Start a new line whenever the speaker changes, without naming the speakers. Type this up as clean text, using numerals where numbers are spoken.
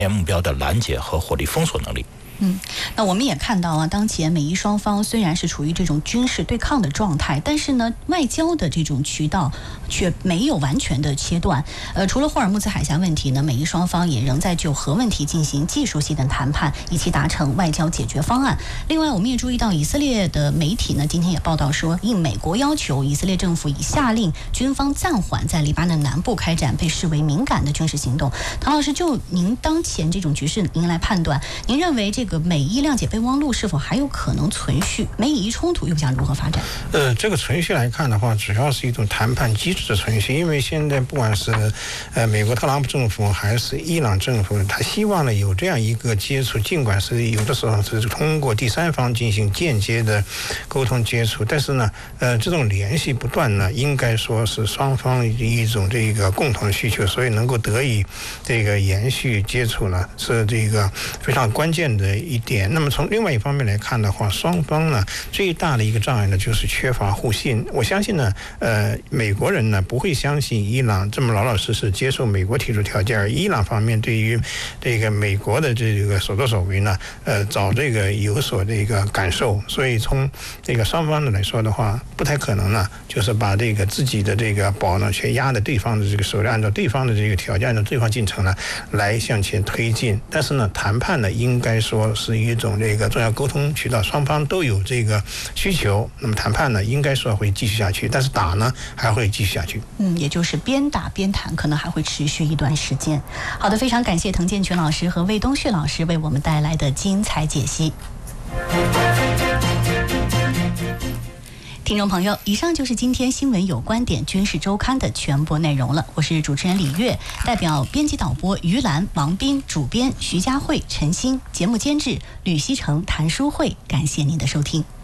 目标的拦截和火力封锁能力。
那我们也看到啊，当前美伊双方虽然是处于这种军事对抗的状态，但是呢，外交的这种渠道却没有完全的切断。除了霍尔木兹海峡问题呢，美伊双方也仍在就核问题进行技术性的谈判，以期达成外交解决方案。另外，我们也注意到以色列的媒体呢，今天也报道说，应美国要求，以色列政府已下令军方暂缓在黎巴嫩南部开展被视为敏感的军事行动。唐老师，就您当前这种局势，您来判断，您认为这个美伊谅解备忘录是否还有可能存续？美以冲突又将如何发展？
这个存续来看的话，主要是一种谈判机制的存续，因为现在不管是美国特朗普政府还是伊朗政府，他希望呢有这样一个接触，尽管是有的时候是通过第三方进行间接的沟通接触，但是呢，这种联系不断呢，应该说是双方一种这个共同的需求，所以能够得以这个延续接触呢，是这个非常关键的一点。那么从另外一方面来看的话，双方呢最大的一个障碍呢就是缺乏互信。我相信呢，美国人呢不会相信伊朗这么老老实实接受美国提出条件，而伊朗方面对于这个美国的这个所作所为呢，早这个有所这个感受，所以从这个双方的来说的话，不太可能呢，就是把这个自己的这个宝呢，却压在对方的这个手里，按照对方的这个条件的对方进程呢来向前推进。但是呢，谈判呢应该说是一种这个重要沟通渠道，双方都有这个需求，那么谈判呢应该说会继续下去，但是打呢还会继续下去。
也就是边打边谈，可能还会持续一段时间。好的，非常感谢滕建全老师和魏东旭老师为我们带来的精彩解析。听众朋友，以上就是今天新闻有观点军事周刊的全部内容了。我是主持人李月，代表编辑导播于兰、王斌，主编徐佳慧、陈鑫，节目监制吕希成、谭淑慧，感谢您的收听。